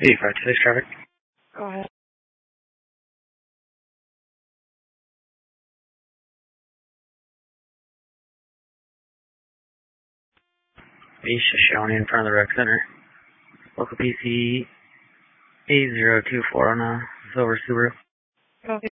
8526 traffic. Go ahead. Ace showing in front of the rec center. Local PC 8024 on a silver Subaru. Copy.